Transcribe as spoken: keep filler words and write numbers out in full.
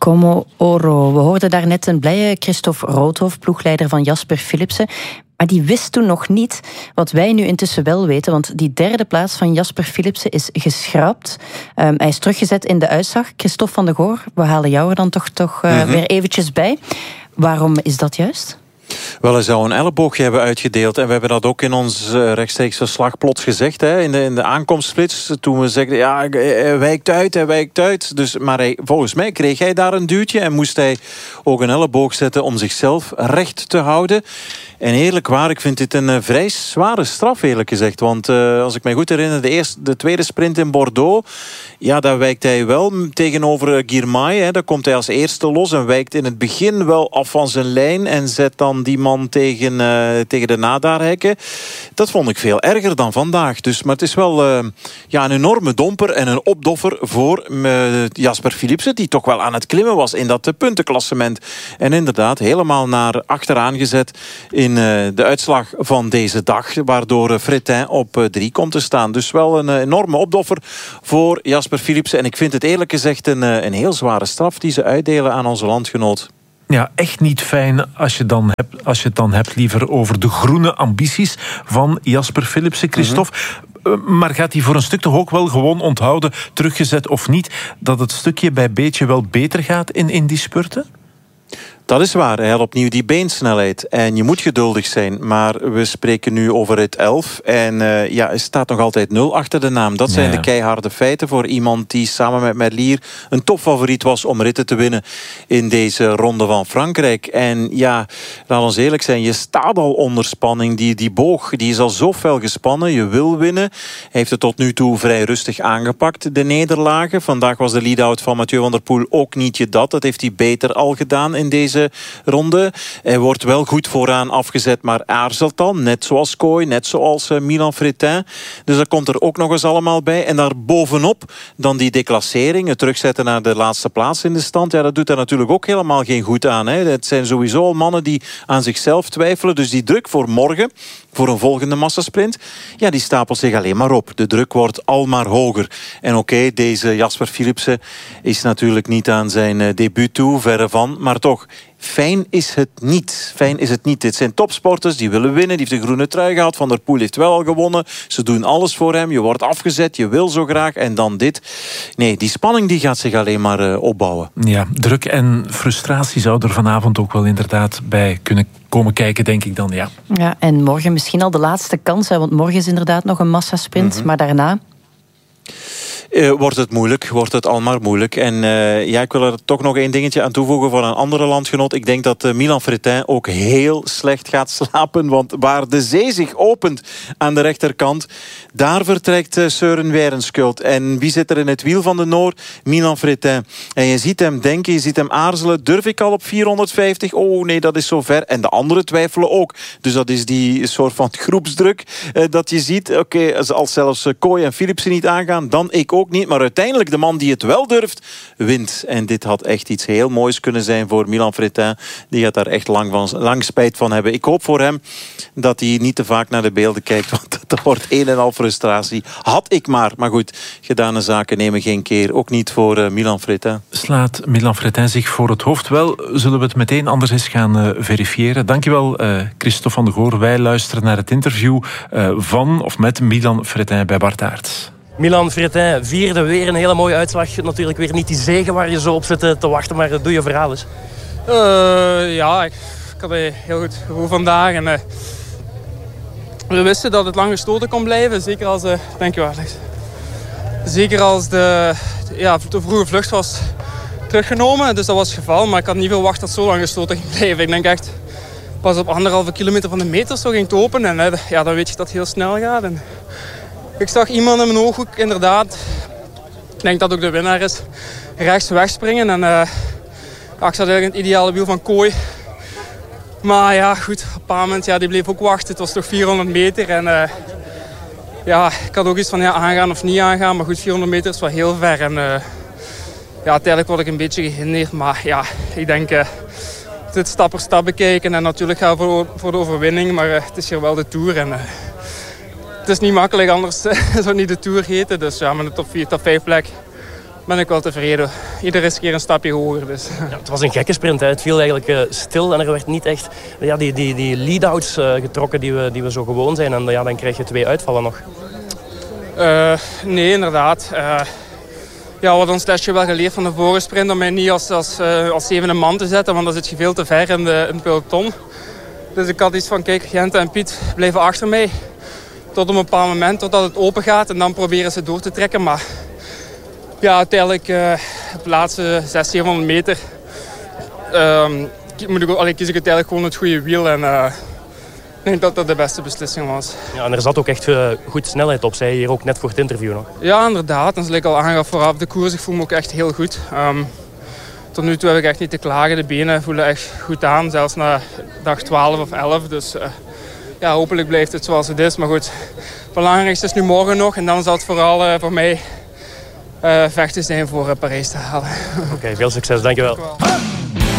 Como Oro. We hoorden daarnet een blije Christophe Roodhoff, ploegleider van Jasper Philipsen. Maar die wist toen nog niet wat wij nu intussen wel weten. Want die derde plaats van Jasper Philipsen is geschrapt. Um, hij is teruggezet in de uitslag. Christophe van de Goor, we halen jou er dan toch, toch uh, mm-hmm. weer eventjes bij. Waarom is dat juist? Wel, hij zou een elleboogje hebben uitgedeeld. En we hebben dat ook in ons uh, rechtstreeks verslag plots gezegd. Hè, in de, in de aankomstflits. Toen we zeiden, ja, hij wijkt uit, hij wijkt uit. Dus, maar hij, volgens mij kreeg hij daar een duwtje. En moest hij ook een elleboog zetten om zichzelf recht te houden. En eerlijk waar, ik vind dit een uh, vrij zware straf, eerlijk gezegd. Want uh, als ik me goed herinner, de, eerste, de tweede sprint in Bordeaux... ja, daar wijkt hij wel tegenover uh, Girmay. Hè, daar komt hij als eerste los en wijkt in het begin wel af van zijn lijn... en zet dan die man tegen, uh, tegen de nadarhekken. Dat vond ik veel erger dan vandaag. Dus, maar het is wel uh, ja, een enorme domper en een opdoffer voor uh, Jasper Philipsen... die toch wel aan het klimmen was in dat uh, puntenklassement. En inderdaad, helemaal naar achteraan gezet... in de uitslag van deze dag, waardoor Fretin op drie komt te staan. Dus wel een enorme opdoffer voor Jasper Philipsen. En ik vind het eerlijk gezegd een, een heel zware straf die ze uitdelen aan onze landgenoot. Ja, echt niet fijn als je, dan hebt, als je het dan hebt liever over de groene ambities van Jasper Philipsen, Christophe. Mm-hmm. Maar gaat hij voor een stuk toch ook wel gewoon onthouden, teruggezet of niet, dat het stukje bij beetje wel beter gaat in, in die spurten? Dat is waar, hij had opnieuw die beensnelheid. En je moet geduldig zijn, maar we spreken nu over rit elf. En uh, ja, er staat nog altijd nul achter de naam. Dat zijn ja, ja. de keiharde feiten voor iemand die samen met Merlier een topfavoriet was om ritten te winnen in deze ronde van Frankrijk. En ja, laat ons eerlijk zijn, je staat al onder spanning. Die, die boog die is al zo fel gespannen, je wil winnen. Hij heeft het tot nu toe vrij rustig aangepakt, de nederlagen. Vandaag was de lead-out van Mathieu van der Poel ook niet je dat. Dat heeft hij beter al gedaan in deze ronde. Hij wordt wel goed vooraan afgezet, maar aarzelt dan. Net zoals Kooi, net zoals uh, Milan Fretin. Dus dat komt er ook nog eens allemaal bij. En daar bovenop dan die declassering, het terugzetten naar de laatste plaats in de stand. Ja, dat doet er natuurlijk ook helemaal geen goed aan. Hè. Het zijn sowieso al mannen die aan zichzelf twijfelen. Dus die druk voor morgen, voor een volgende massasprint, ja, die stapelt zich alleen maar op. De druk wordt al maar hoger. En oké, okay, deze Jasper Philipsen is natuurlijk niet aan zijn uh, debuut toe, verre van, maar toch, fijn is het niet. Fijn is het niet. Dit zijn topsporters, die willen winnen, die heeft de groene trui gehad. Van der Poel heeft wel al gewonnen. Ze doen alles voor hem. Je wordt afgezet, je wil zo graag. En dan dit. Nee, die spanning die gaat zich alleen maar uh, opbouwen. Ja, druk en frustratie zou er vanavond ook wel inderdaad bij kunnen komen kijken, denk ik dan, ja. Ja, en morgen misschien al de laatste kans, hè, want morgen is inderdaad nog een massasprint, mm-hmm. maar daarna... Uh, wordt het moeilijk, wordt het al maar moeilijk. En uh, ja, ik wil er toch nog één dingetje aan toevoegen van een andere landgenoot. Ik denk dat uh, Milan Fretin ook heel slecht gaat slapen, want waar de zee zich opent aan de rechterkant, daar vertrekt uh, Søren Werenskjöld. En wie zit er in het wiel van de Noor? Milan Fretin. En je ziet hem denken, je ziet hem aarzelen. Durf ik al op vierhonderdvijftig? Oh nee, dat is zo ver. En de anderen twijfelen ook. Dus dat is die soort van groepsdruk uh, dat je ziet. Oké, okay, als zelfs uh, Kooi en Philipsen niet aangaan, dan ik ook. Ook niet, maar uiteindelijk de man die het wel durft, wint. En dit had echt iets heel moois kunnen zijn voor Milan Fretin. Die gaat daar echt lang, van, lang spijt van hebben. Ik hoop voor hem dat hij niet te vaak naar de beelden kijkt, want dat wordt een en al frustratie. Had ik maar. Maar goed, gedane zaken nemen geen keer. Ook niet voor uh, Milan Fretin. Slaat Milan Fretin zich voor het hoofd? Wel, zullen we het meteen anders eens gaan uh, verifiëren. Dankjewel, uh, Christophe van de Goor. Wij luisteren naar het interview uh, van of met Milan Fretin bij Bart Aert. Milan Fretin vierde, weer een hele mooie uitslag. Natuurlijk weer niet die zege waar je zo op zit te wachten, maar doe je verhaal eens. Uh, ja, ik, ik had een heel goed gevoel vandaag. En, uh, we wisten dat het lang gestoten kon blijven, zeker als, uh, denk je, zeker als de, ja, de vroege vlucht was teruggenomen. Dus dat was het geval, maar ik had niet veel wacht dat het zo lang gestoten ging blijven. Ik denk echt pas op anderhalve kilometer van de meter zo ging het open. En uh, ja, dan weet je dat het heel snel gaat. En, ik zag iemand in mijn ooghoek, inderdaad, ik denk dat ook de winnaar is, rechts wegspringen. En uh, ja, ik zat eigenlijk in het ideale wiel van Kooi. Maar ja, goed, op een bepaald moment, ja, die bleef ook wachten. Het was toch vierhonderd meter. En uh, ja, ik had ook iets van ja, aangaan of niet aangaan. Maar goed, vierhonderd meter is wel heel ver. En uh, ja, uiteindelijk word ik een beetje gehinderd. Maar ja, ik denk, uh, dit stap per stap bekijken. En natuurlijk gaan we voor, voor de overwinning. Maar uh, het is hier wel de Tour. En, uh, Het is niet makkelijk, anders zou het niet de Tour heten. Dus ja, met de top vier, top vijf plek ben ik wel tevreden. Iedere keer een stapje hoger. Dus. Ja, het was een gekke sprint. Hè. Het viel eigenlijk uh, stil en er werd niet echt ja, die, die, die lead-outs uh, getrokken die we, die we zo gewoon zijn. En ja, dan krijg je twee uitvallen nog. Uh, nee, inderdaad. Uh, ja, we hadden ons testje wel geleerd van de vorige sprint om mij niet als, als, uh, als zevende man te zetten, want dan zit je veel te ver in, de, in het peloton. Dus ik had iets van, kijk, Jente en Piet blijven achter mij. Tot op een bepaald moment, totdat het open gaat. En dan proberen ze door te trekken. Maar ja, uiteindelijk uh, op de laatste zeshonderd, zevenhonderd meter um, moet ik, allee, kies ik uiteindelijk gewoon het goede wiel. En uh, ik denk dat dat de beste beslissing was. Ja, en er zat ook echt uh, goed snelheid op, zei je hier ook net voor het interview nog. Ja, inderdaad. En zoals ik al aangaf vooraf, de koers, ik voel me ook echt heel goed. Um, tot nu toe heb ik echt niet te klagen. De benen voelen echt goed aan, zelfs na dag twaalf of elf. Dus uh, ja, hopelijk blijft het zoals het is. Maar goed, het belangrijkste is nu morgen nog. En dan zal het vooral uh, voor mij uh, vechten zijn voor uh, Parijs te halen. Oké, okay, veel succes. Dankjewel. Dankjewel.